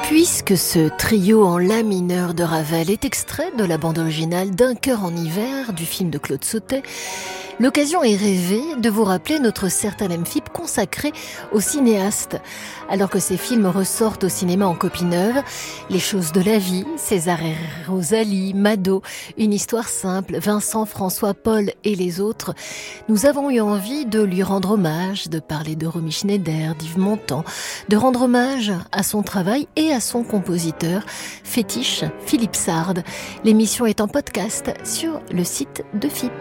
Puisque ce trio en la mineur de Ravel est extrait de la bande originale d'Un cœur en hiver du film de Claude Sautet, l'occasion est rêvée de vous rappeler notre certain M-Phip consacré au cinéaste. Alors que ces films ressortent au cinéma en copie neuve, Les choses de la vie, César et Rosalie, Mado, Une histoire simple, Vincent, François, Paul et les autres, nous avons eu envie de lui rendre hommage, de parler de Romy Schneider, d'Yves Montand, de rendre hommage à son travail et à son compositeur fétiche Philippe Sard. L'émission est en podcast sur le site de FIP.